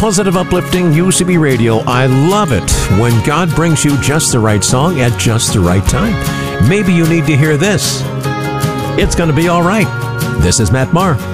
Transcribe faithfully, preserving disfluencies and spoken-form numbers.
positive, uplifting U C B Radio. I love it when God brings you just the right song at just the right time. Maybe you need to hear this. It's going to be all right. This is Matt Maher.